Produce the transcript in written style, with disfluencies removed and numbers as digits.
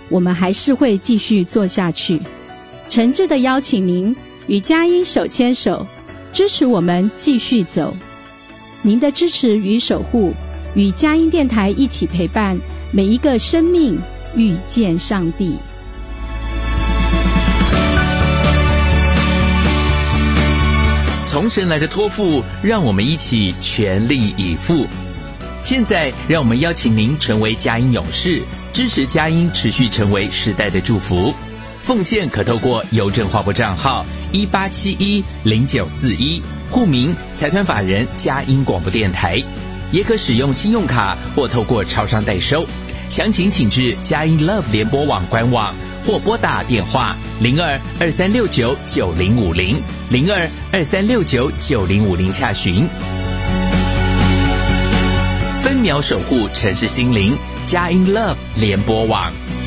我们还是会继续做下去。诚挚的邀请您与佳音手牵手，支持我们继续走。您的支持与守护，与佳音电台一起陪伴每一个生命遇见上帝。 从神来的托付，让我们一起全力以赴。现在让我们邀请您成为佳音勇士，支持佳音持续成为时代的祝福。奉献可透过邮政划拨账号18710941，户名财团法人佳音广播电台，也可使用信用卡或透过超商代收。详情请至佳音 Love 联播网官网，或拨打电话02-2369-9050，02-2369-9050洽询。分秒守护城市心灵，佳音 Love 联播网。